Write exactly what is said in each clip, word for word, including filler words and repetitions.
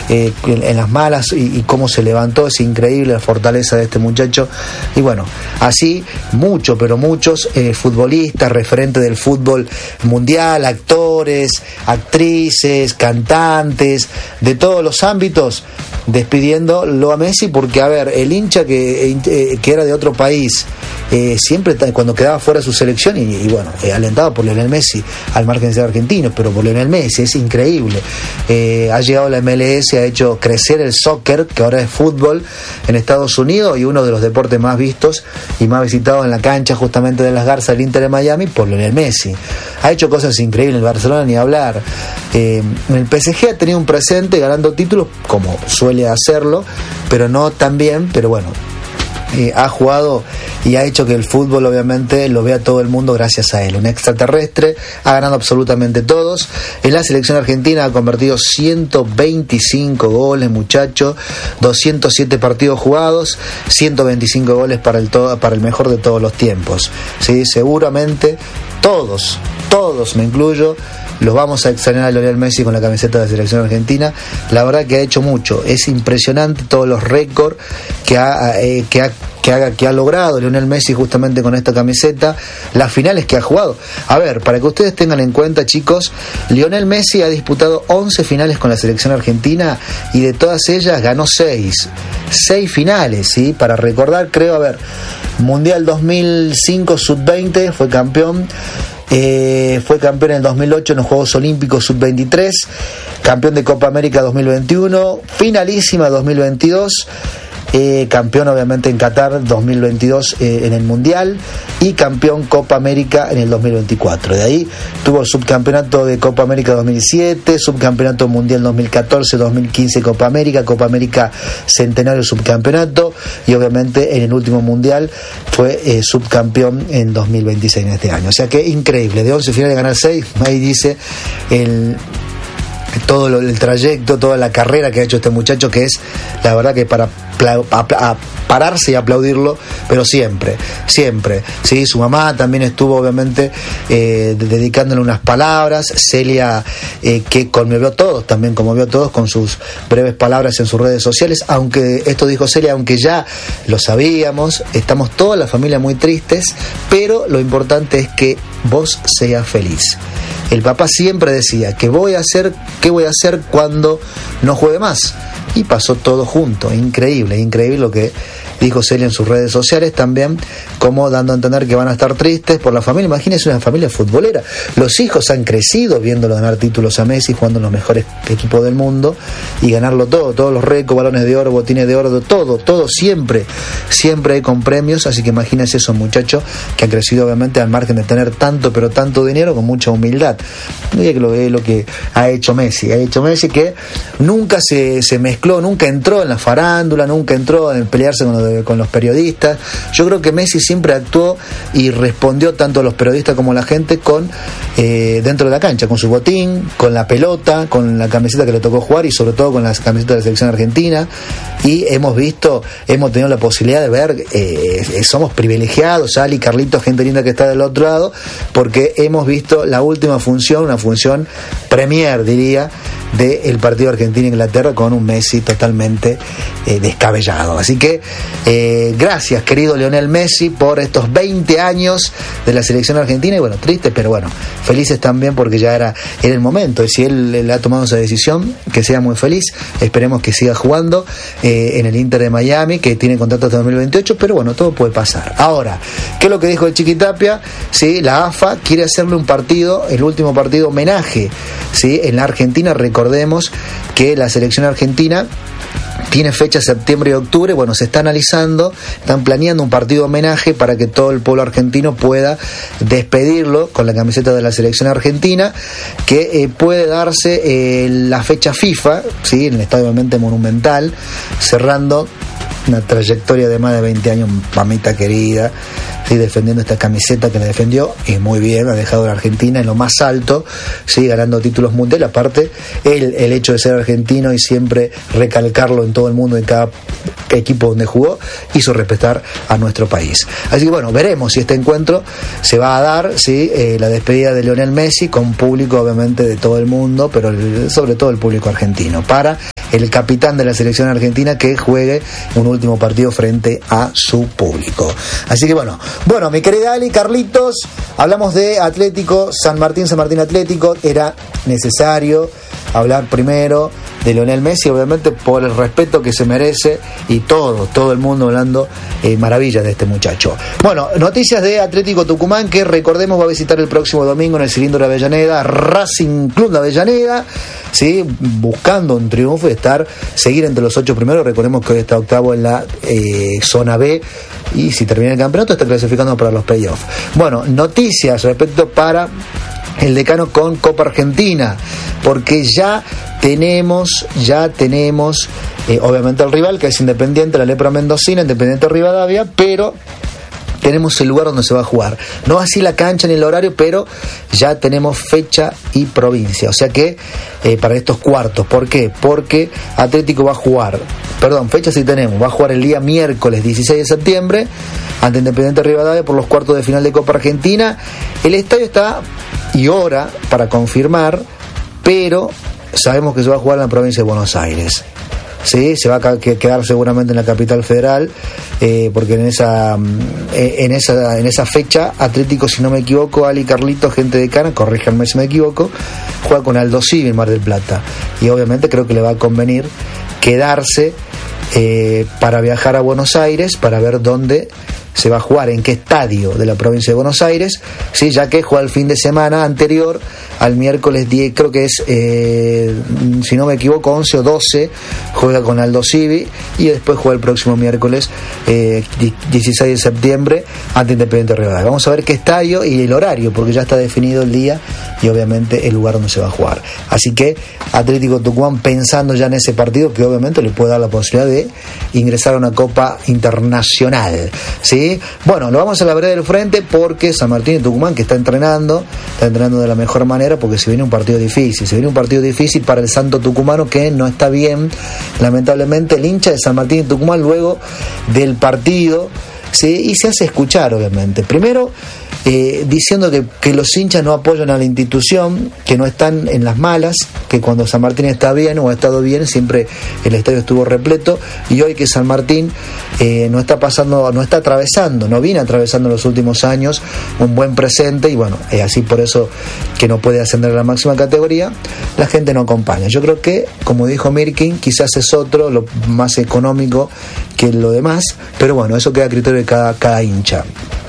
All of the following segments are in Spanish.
eh, en, en las malas y, y cómo se levantó. Es increíble la fortaleza de este muchacho. Y bueno, así muchos, pero muchos eh, futbolistas, referentes del fútbol mundial, actores, actrices, cantantes, de todos los ámbitos, despidiéndolo a Messi, porque a ver, el hincha que, eh, que era de otro país, eh, siempre cuando quedaba fuera de su selección, y, y bueno, eh, alentado por Lionel Messi, al margen de ser argentino, pero por Lionel Messi, es increíble. Eh, ha llegado a la M L S, ha hecho crecer el soccer, que ahora es fútbol, en Estados Unidos, y uno de los deportes más vistos y más visitados en la cancha justamente de las Garzas del Inter de Miami, por Lionel Messi. Ha hecho cosas increíbles en el Barcelona, ni hablar. Eh, en el P S G ha tenido un presente ganando títulos, como suele hacerlo, pero no tan bien, pero bueno, eh, ha jugado y ha hecho que el fútbol obviamente lo vea todo el mundo gracias a él. Un extraterrestre, ha ganado absolutamente todos. En la selección argentina ha convertido ciento veinticinco goles, muchacho, doscientos siete partidos jugados, ciento veinticinco goles para el, to- para el mejor de todos los tiempos. Sí, seguramente todos, todos, me incluyo, los vamos a extrañar a Lionel Messi con la camiseta de la selección argentina. La verdad que ha hecho mucho, es impresionante todos los récords que ha, eh, que ha que ha, que ha logrado Lionel Messi justamente con esta camiseta, las finales que ha jugado. A ver, para que ustedes tengan en cuenta, chicos, Lionel Messi ha disputado once finales con la selección argentina y de todas ellas ganó seis. seis finales, ¿sí? Para recordar, creo, a ver, Mundial dos mil cinco sub veinte fue campeón. Eh, fue campeón en el dos mil ocho en los Juegos Olímpicos sub veintitrés, campeón de Copa América dos mil veintiuno, finalísima dos mil veintidós, eh, campeón obviamente en Qatar dos mil veintidós eh, en el Mundial, y campeón Copa América en el dos mil veinticuatro. De ahí tuvo subcampeonato de Copa América dos mil siete, subcampeonato mundial dos mil catorce, dos mil quince Copa América, Copa América Centenario subcampeonato, y obviamente en el último Mundial fue eh, subcampeón en dos mil veintiséis, en este año. O sea que increíble, de once finales ganar seis, ahí dice el todo lo, el trayecto, toda la carrera que ha hecho este muchacho, que es la verdad que para apla- a, a pararse y aplaudirlo, pero siempre, siempre, ¿sí? Su mamá también estuvo obviamente eh, dedicándole unas palabras, Celia, eh, que conmovió a todos, también conmovió a todos con sus breves palabras en sus redes sociales, aunque esto dijo Celia, aunque ya lo sabíamos, estamos toda la familia muy tristes, pero lo importante es que vos seas feliz. El papá siempre decía, ¿qué voy a hacer, qué voy a hacer cuando no juegue más? Y pasó todo junto, increíble, increíble lo que dijo Celia en sus redes sociales también, como dando a entender que van a estar tristes por la familia. Imagínense una familia futbolera, los hijos han crecido viéndolo ganar títulos a Messi, jugando en los mejores equipos del mundo y ganarlo todo, todos los récords, balones de oro, botines de oro, todo, todo siempre, siempre con premios. Así que imagínense esos muchachos que han crecido obviamente al margen de tener tanto, pero tanto dinero, con mucha humildad. Mira que lo, lo que ha hecho Messi, ha hecho Messi que nunca se, se mezcló, nunca entró en la farándula, nunca entró en pelearse con los, con los periodistas. Yo creo que Messi siempre actuó y respondió tanto a los periodistas como a la gente con eh, dentro de la cancha, con su botín, con la pelota, con la camiseta que le tocó jugar y sobre todo con las camisetas de la selección argentina. Y hemos visto, hemos tenido la posibilidad de ver, eh, somos privilegiados, Ali, Carlitos, gente linda que está del otro lado, porque hemos visto la última función, una función premier, diría, del partido Argentina-Inglaterra con un Messi totalmente eh, descabellado. Así que eh, gracias, querido Lionel Messi, por estos veinte años de la selección argentina. Y bueno, triste, pero bueno, felices también porque ya era, era el momento. Y si él le ha tomado esa decisión, que sea muy feliz. Esperemos que siga jugando eh, en el Inter de Miami, que tiene contrato hasta dos mil veintiocho, pero bueno, todo puede pasar. Ahora, ¿qué es lo que dijo el Chiquitapia? Sí, la A F A quiere hacerle un partido, el último partido homenaje, ¿sí? En la Argentina. Recordemos que la selección argentina tiene fecha septiembre y octubre. Bueno, se está analizando, están planeando un partido homenaje para que todo el pueblo argentino pueda despedirlo con la camiseta de la selección argentina, que eh, puede darse eh, la fecha FIFA, ¿sí? En el Estadio obviamente Monumental, cerrando una trayectoria de más de veinte años, mamita querida, ¿sí? Defendiendo esta camiseta que la defendió y muy bien, ha dejado a la Argentina en lo más alto, ¿sí? Ganando títulos mundiales. Aparte, el, el hecho de ser argentino y siempre recalcarlo en todo el mundo, en cada equipo donde jugó, hizo respetar a nuestro país. Así que bueno, veremos si este encuentro se va a dar, ¿sí? Eh, la despedida de Lionel Messi con público obviamente de todo el mundo, pero el, sobre todo el público argentino, para el capitán de la selección argentina, que juegue un último partido frente a su público. Así que bueno, bueno, mi querida Ali, Carlitos, hablamos de Atlético, San Martín, San Martín Atlético. Era necesario hablar primero de Lionel Messi, obviamente por el respeto que se merece, y todo, todo el mundo hablando eh, maravillas de este muchacho. Bueno, noticias de Atlético Tucumán, que recordemos va a visitar el próximo domingo en el Cilindro de Avellaneda, Racing Club de Avellaneda, ¿sí? Buscando un triunfo y estar, seguir entre los ocho primeros. Recordemos que hoy está octavo en la eh, zona B, y si termina el campeonato está clasificando para los playoffs. Bueno, noticias respecto para el Decano con Copa Argentina, porque ya tenemos, ya tenemos, eh, obviamente el rival, que es Independiente, la Lepra Mendocina, Independiente Rivadavia, pero tenemos el lugar donde se va a jugar. No así la cancha ni el horario, pero ya tenemos fecha y provincia. O sea que eh, para estos cuartos, ¿por qué? Porque Atlético va a jugar, perdón, fecha sí tenemos, va a jugar el día miércoles dieciséis de septiembre ante Independiente Rivadavia por los cuartos de final de Copa Argentina. El estadio está y hora para confirmar, pero sabemos que se va a jugar en la provincia de Buenos Aires. Sí, se va a quedar seguramente en la capital federal, eh, porque en esa en esa en esa fecha Atlético, si no me equivoco, Ali, Carlitos, gente de Cana, corríjanme si me equivoco, juega con Aldo Civi en Mar del Plata, y obviamente creo que le va a convenir quedarse eh, para viajar a Buenos Aires para ver dónde se va a jugar, en qué estadio de la provincia de Buenos Aires, sí, ya que juega el fin de semana anterior al miércoles diez, creo que es, eh, si no me equivoco, once o doce, juega con Aldo Civi, y después juega el próximo miércoles eh, dieciséis de septiembre ante Independiente Rivadavia. Vamos a ver qué estadio y el horario, porque ya está definido el día y obviamente el lugar donde se va a jugar. Así que Atlético Tucumán pensando ya en ese partido, que obviamente le puede dar la posibilidad de ingresar a una Copa Internacional, ¿sí? Bueno, lo vamos a la vereda del frente, porque San Martín de Tucumán, que está entrenando, está entrenando de la mejor manera, porque se viene un partido difícil, se viene un partido difícil para el Santo Tucumano, que no está bien, lamentablemente. El hincha de San Martín de Tucumán, luego del partido, ¿sí? Y se hace escuchar, obviamente. Primero, eh, diciendo que, que los hinchas no apoyan a la institución, que no están en las malas, que cuando San Martín está bien o ha estado bien, siempre el estadio estuvo repleto, y hoy que San Martín eh, no está pasando, no está atravesando, no viene atravesando en los últimos años un buen presente, y bueno, eh, así por eso que no puede ascender a la máxima categoría, la gente no acompaña. Yo creo que, como dijo Mirkin, quizás es otro, lo más económico que lo demás, pero bueno, eso queda a criterio de cada, cada hincha.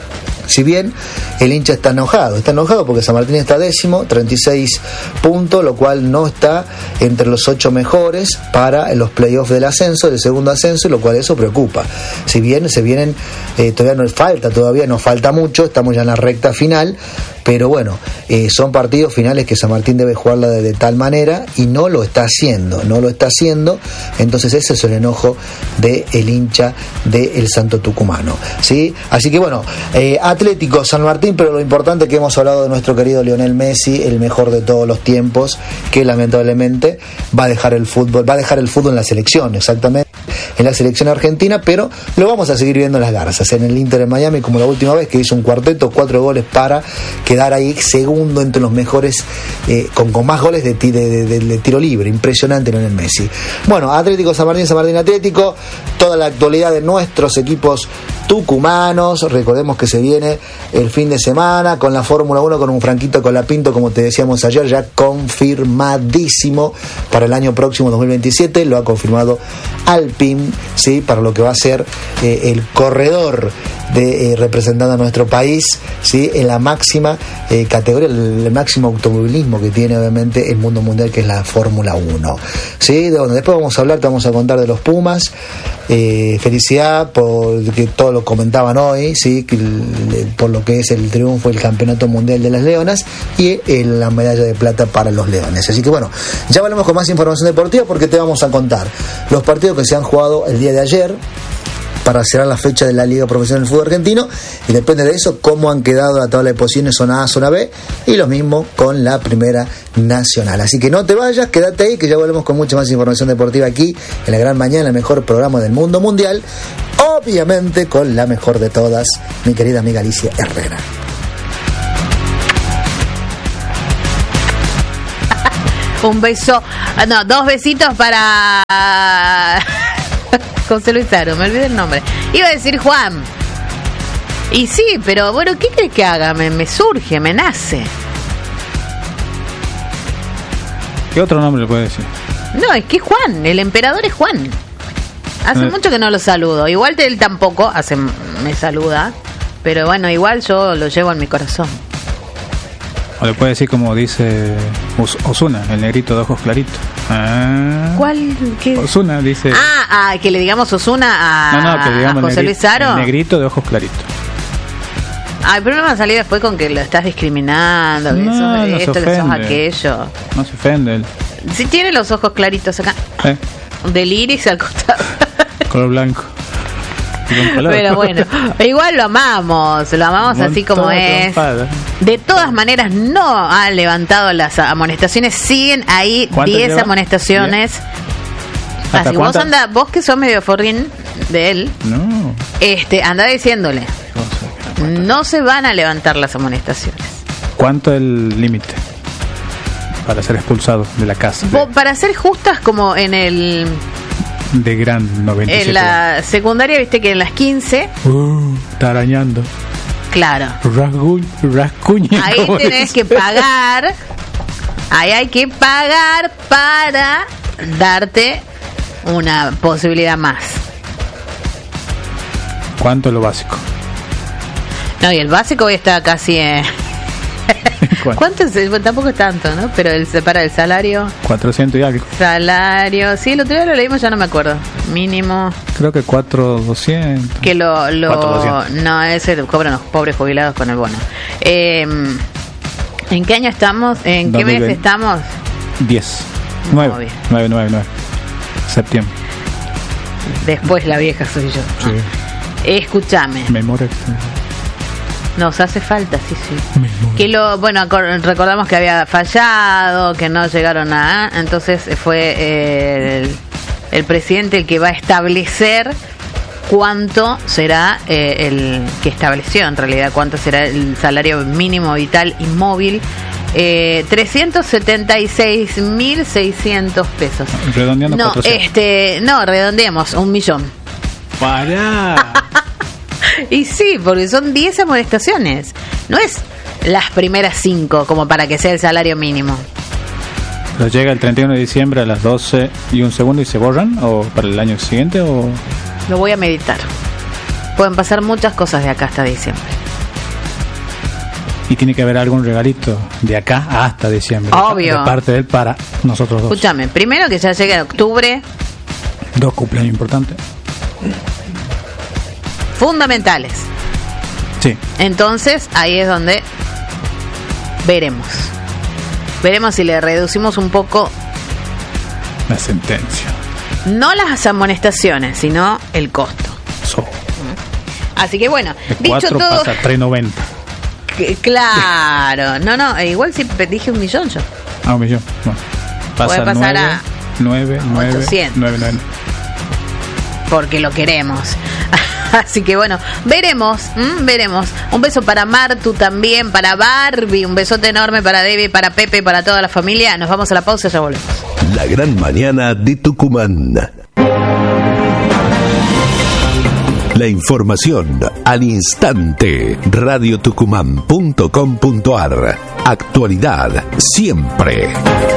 Si bien el hincha está enojado, está enojado porque San Martín está décimo, treinta y seis puntos, lo cual no está entre los ocho mejores para los playoffs del ascenso, del segundo ascenso, y lo cual eso preocupa. Si bien se vienen, eh, todavía nos falta, todavía nos falta mucho, estamos ya en la recta final, pero bueno, eh, son partidos finales que San Martín debe jugarla de, de tal manera, y no lo está haciendo, no lo está haciendo, entonces ese es el enojo del hincha del Santo Tucumano, ¿sí? Así que bueno, eh, Atlético, San Martín, pero lo importante que hemos hablado de nuestro querido Lionel Messi, el mejor de todos los tiempos, que lamentablemente va a dejar el fútbol, va a dejar el fútbol en la selección, exactamente, en la selección argentina, pero lo vamos a seguir viendo en las garzas, en el Inter de Miami, como la última vez, que hizo un cuarteto, cuatro goles para quedar ahí segundo entre los mejores, eh, con, con más goles de, de, de, de tiro libre. Impresionante Lionel Messi. Bueno, Atlético, San Martín, San Martín Atlético, toda la actualidad de nuestros equipos tucumanos. Recordemos que se viene el fin de semana con la Fórmula uno, con un Franquito Colapinto, como te decíamos ayer, ya confirmadísimo para el año próximo dos mil veintisiete. Lo ha confirmado Alpine, ¿sí? Para lo que va a ser eh, el corredor de eh, representando a nuestro país, ¿sí? En la máxima eh, categoría, el, el máximo automovilismo que tiene obviamente el mundo mundial, que es la Fórmula uno, ¿sí? De donde después vamos a hablar, te vamos a contar de los Pumas. Eh, felicidad por que todos lo comentaban hoy, ¿sí? Que el, por lo que es el triunfo del campeonato mundial de las Leonas y el, la medalla de plata para los Leones. Así que bueno, ya volvemos con más información deportiva, porque te vamos a contar los partidos que se han jugado el día de ayer para cerrar la fecha de la Liga Profesional del Fútbol Argentino, y depende de eso cómo han quedado la tabla de posiciones, zona A, zona B, y lo mismo con la Primera Nacional. Así que no te vayas, quédate ahí, que ya volvemos con mucha más información deportiva aquí en La Gran Mañana, el mejor programa del mundo mundial, obviamente con la mejor de todas, mi querida amiga Alicia Herrera. Un beso, no, dos besitos para José Luis Aro, me olvidé el nombre. Iba a decir Juan. Y sí, pero bueno, ¿qué crees que haga? Me, me surge, me nace. ¿Qué otro nombre le puede decir? No, es que es Juan, el emperador es Juan. Hace eh. mucho que no lo saludo. Igual él tampoco hace, me saluda. Pero bueno, igual yo lo llevo en mi corazón. O le puede decir como dice Ozuna, el negrito de ojos claritos. Ah. ¿Cuál? ¿Qué? Ozuna dice... Ah, ah, que le digamos Ozuna a, no, no, que digamos a José negri- Luis Aro. El negrito de ojos claritos. Ah, el problema va a salir después con que lo estás discriminando, que no, sos no esto, que sos aquello. No se ofende él. Si tiene los ojos claritos acá. ¿Eh? Del iris al costado. Color blanco. Pero bueno, igual lo amamos, lo amamos así como es. De todas maneras, no ha levantado las amonestaciones, siguen ahí diez amonestaciones. Así que vos anda, vos que sos medio forrín de él, no. este, anda diciéndole, no se van a levantar las amonestaciones. ¿Cuánto es el límite para ser expulsado de la casa? Vos, para ser justas, como en el... De gran noventa y siete. En la secundaria, viste que en las quince... Uh, está arañando. Claro. Rasguñ, rascuña. Ahí tenés que pagar. Ahí hay que pagar para darte una posibilidad más. ¿Cuánto es lo básico? No, y el básico hoy está casi... Eh... ¿Cuánto? ¿Cuánto es? Bueno, tampoco es tanto, ¿no? Pero el separa el salario. cuatrocientos y algo. Salario, sí, el otro día lo leímos, ya no me acuerdo. Mínimo. Creo que cuatro mil doscientos. Que lo. lo no, ese cobran los pobres jubilados con el bono. Eh, ¿En qué año estamos? ¿En qué mes estamos? diez. nueve. nueve, nueve, nueve. Septiembre. Después la vieja soy yo. Sí. Escúchame. Memoria. Nos hace falta, sí, sí. Que lo, bueno, recordamos que había fallado, que no llegaron a... Entonces fue el, el presidente el que va a establecer cuánto será eh, el que estableció en realidad, cuánto será el salario mínimo vital y móvil. Eh, trescientos setenta y seis mil seiscientos pesos. Redondeando no, cuatrocientos. este, no, redondeemos, un millón. Para... Y sí, porque son diez amonestaciones. No es las primeras cinco como para que sea el salario mínimo. ¿Pero llega el treinta y uno de diciembre a las doce y un segundo y se borran? ¿O para el año siguiente? O lo voy a meditar. Pueden pasar muchas cosas de acá hasta diciembre. Y tiene que haber algún regalito de acá hasta diciembre. Obvio. De parte de él para nosotros dos. Escúchame, primero que ya llegue octubre. Dos cumpleaños importantes. Fundamentales. Sí. Entonces, ahí es donde veremos. Veremos si le reducimos un poco la sentencia. No las amonestaciones, sino el costo. So. Así que bueno, de dicho cuatro todo... pasa a tres noventa. Claro. No, no, igual si dije un millón yo. Ah, un millón. Bueno, pasa puede pasar nueve, a nueve, nueve, ochocientos. nueve, nueve. Porque lo queremos. Así que bueno, veremos, ¿m? veremos. Un beso para Martu también, para Barbie, un besote enorme para Debbie, para Pepe, para toda la familia. Nos vamos a la pausa y ya volvemos. La gran mañana de Tucumán. La información al instante. radio tucumán punto com punto a r. Actualidad siempre.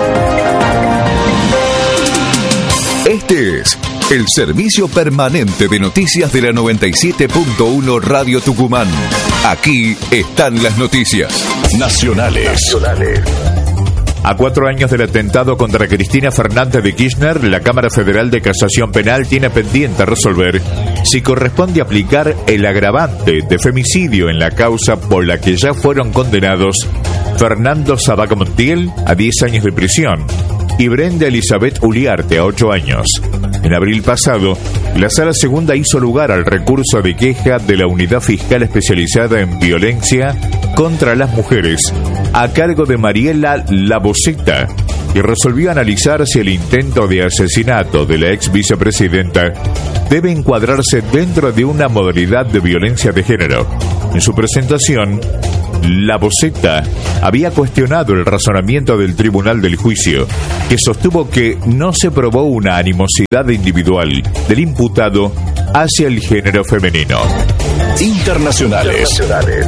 Este es el servicio permanente de noticias de la noventa y siete punto uno Radio Tucumán. Aquí están las noticias nacionales. nacionales. A cuatro años del atentado contra Cristina Fernández de Kirchner, la Cámara Federal de Casación Penal tiene pendiente resolver si corresponde aplicar el agravante de femicidio en la causa por la que ya fueron condenados Fernando Sabac Montiel a diez años de prisión y Brenda Elizabeth Uliarte a ocho años. En abril pasado, la Sala Segunda hizo lugar al recurso de queja de la Unidad Fiscal Especializada en Violencia contra las Mujeres, a cargo de Mariela Laboceta, y resolvió analizar si el intento de asesinato de la ex vicepresidenta debe encuadrarse dentro de una modalidad de violencia de género. En su presentación, La Voceta había cuestionado el razonamiento del tribunal del juicio, que sostuvo que no se probó una animosidad individual del imputado hacia el género femenino. Internacionales.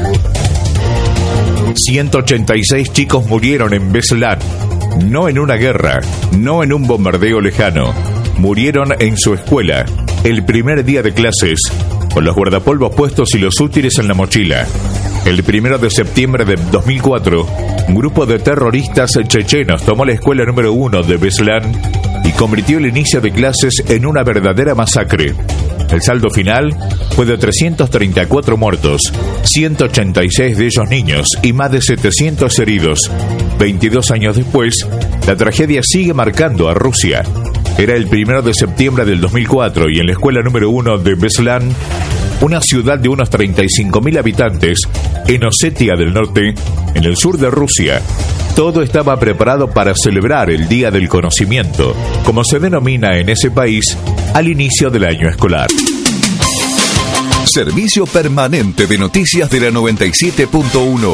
ciento ochenta y seis chicos murieron en Beslan, no en una guerra, no en un bombardeo lejano. Murieron en su escuela, el primer día de clases, con los guardapolvos puestos y los útiles en la mochila. El primero de septiembre de dos mil cuatro, un grupo de terroristas chechenos tomó la escuela número uno de Beslan y convirtió el inicio de clases en una verdadera masacre. El saldo final fue de trescientos treinta y cuatro muertos, ciento ochenta y seis de ellos niños y más de setecientos heridos. veintidós años después, la tragedia sigue marcando a Rusia. Era el primero de septiembre del dos mil cuatro y en la escuela número uno de Beslan, una ciudad de unos treinta y cinco mil habitantes, en Osetia del Norte, en el sur de Rusia, todo estaba preparado para celebrar el Día del Conocimiento, como se denomina en ese país al inicio del año escolar. Servicio permanente de noticias de la noventa y siete punto uno.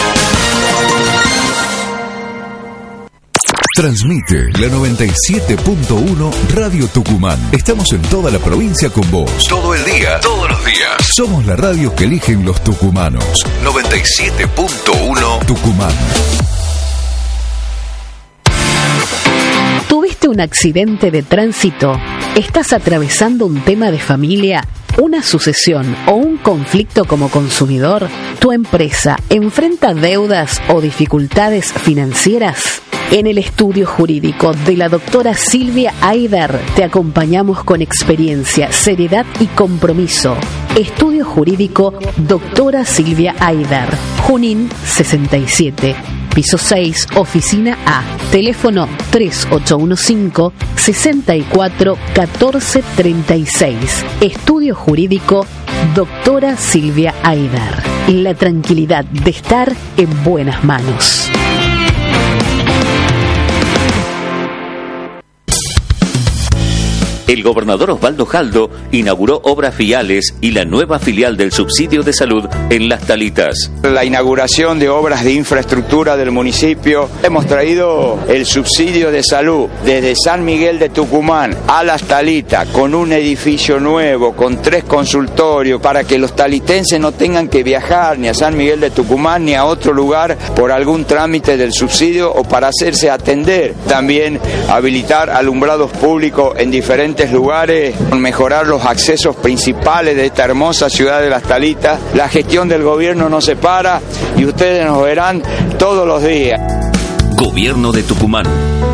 Transmite la noventa y siete punto uno Radio Tucumán. Estamos en toda la provincia con vos. Todo el día, todos los días. Somos la radio que eligen los tucumanos. noventa y siete punto uno Tucumán. ¿Tuviste un accidente de tránsito? ¿Estás atravesando un tema de familia, una sucesión o un conflicto como consumidor? ¿Tu empresa enfrenta deudas o dificultades financieras? En el estudio jurídico de la doctora Silvia Aider te acompañamos con experiencia, seriedad y compromiso. Estudio jurídico doctora Silvia Aider, Junín sesenta y siete, piso seis, oficina A, teléfono tres ocho uno cinco, seis cuatro, uno cuatro tres seis. Estudio jurídico doctora Silvia Aider. La tranquilidad de estar en buenas manos. El gobernador Osvaldo Jaldo inauguró obras viales y la nueva filial del subsidio de salud en Las Talitas. La inauguración de obras de infraestructura del municipio. Hemos traído el subsidio de salud desde San Miguel de Tucumán a Las Talitas, con un edificio nuevo, con tres consultorios, para que los talitenses no tengan que viajar ni a San Miguel de Tucumán ni a otro lugar por algún trámite del subsidio o para hacerse atender. También habilitar alumbrados públicos en diferentes lugares, mejorar los accesos principales de esta hermosa ciudad de Las Talitas. La gestión del gobierno no se para y ustedes nos verán todos los días. Gobierno de Tucumán.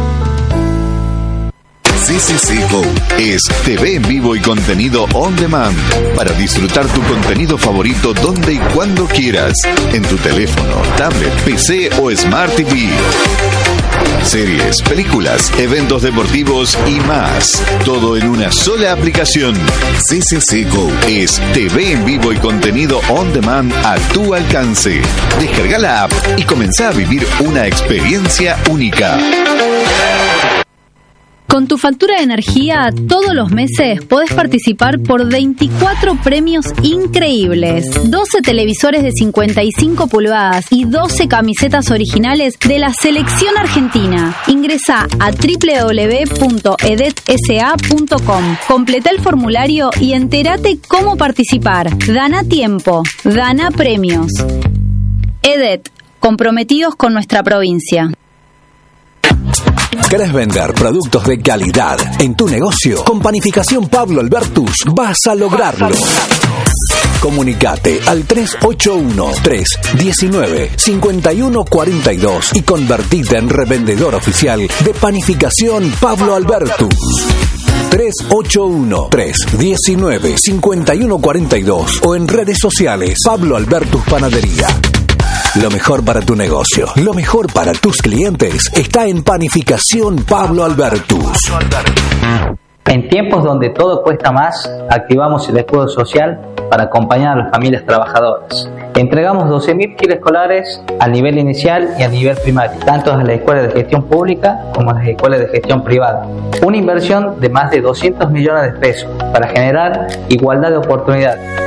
C C C Go es T V en vivo y contenido on demand para disfrutar tu contenido favorito donde y cuando quieras, en tu teléfono, tablet, P C o Smart T V. Series, películas, eventos deportivos y más. Todo en una sola aplicación. C C C Go es T V en vivo y contenido on demand a tu alcance. Descarga la app y comenzá a vivir una experiencia única. Con tu factura de energía, todos los meses podés participar por veinticuatro premios increíbles. doce televisores de cincuenta y cinco pulgadas y doce camisetas originales de la selección argentina. Ingresá a doble u doble u doble u punto edet s a punto com. Completa el formulario y entérate cómo participar. Gana tiempo, gana premios. Edet, comprometidos con nuestra provincia. ¿Querés vender productos de calidad en tu negocio? Con Panificación Pablo Albertus vas a lograrlo. Comunicate al tres ocho uno, tres uno nueve, cinco uno cuatro dos y convertite en revendedor oficial de Panificación Pablo Albertus. tres ocho uno, tres uno nueve, cinco uno cuatro dos o en redes sociales Pablo Albertus Panadería. Lo mejor para tu negocio, lo mejor para tus clientes está en Panificación Pablo Albertus. En tiempos donde todo cuesta más, activamos el escudo social para acompañar a las familias trabajadoras. Entregamos doce mil kits escolares a nivel inicial y a nivel primario, tanto en las escuelas de gestión pública como en las escuelas de gestión privada. Una inversión de más de doscientos millones de pesos para generar igualdad de oportunidades.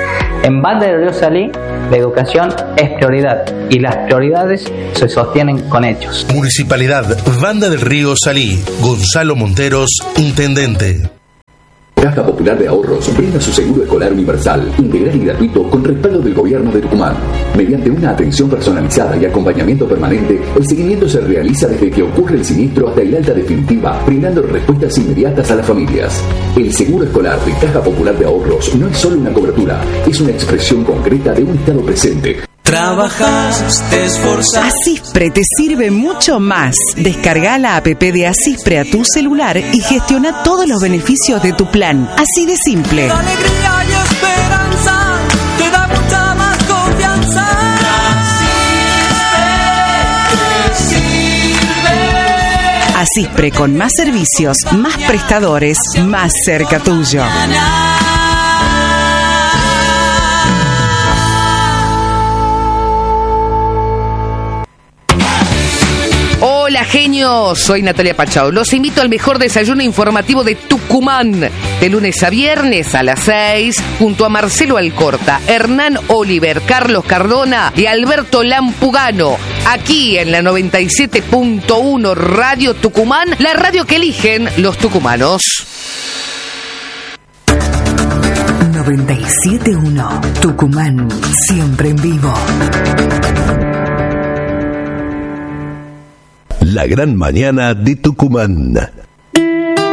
En Banda del Río Salí, la educación es prioridad y las prioridades se sostienen con hechos. Municipalidad Banda del Río Salí. Gonzalo Monteros, intendente. Caja Popular de Ahorros brinda su seguro escolar universal, integral y gratuito con respaldo del Gobierno de Tucumán. Mediante una atención personalizada y acompañamiento permanente, el seguimiento se realiza desde que ocurre el siniestro hasta el alta definitiva, brindando respuestas inmediatas a las familias. El seguro escolar de Caja Popular de Ahorros no es solo una cobertura, es una expresión concreta de un Estado presente. Trabajas, te esforzas. Asispre te sirve mucho más. Descarga la app de Asispre a tu celular y gestiona todos los beneficios de tu plan. Así de simple. La alegría y esperanza te da mucha más confianza. Asispre, Asispre con más servicios, más prestadores, más cerca tuyo. Hola genios, soy Natalia Pachau. Los invito al mejor desayuno informativo de Tucumán, de lunes a viernes a las seis, junto a Marcelo Alcorta, Hernán Oliver, Carlos Cardona y Alberto Lampugano, aquí en la noventa y siete punto uno Radio Tucumán, la radio que eligen los tucumanos. noventa y siete punto uno Tucumán, siempre en vivo. La gran mañana de Tucumán.